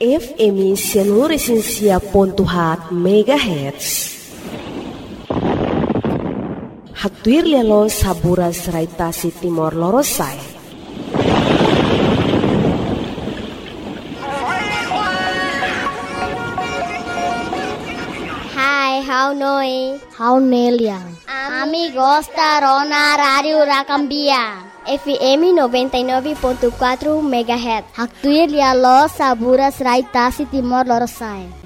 FM Sianuresinsia.hat MHz. Hatuir lelo sabura seraitasi Timor Lorosai. Hai, how noi? How Neliang? Amigos da Rona Radio Rakambia. FM 99.4 MHz. Hatuir lelo sabura seraitasi Timor Lorosai.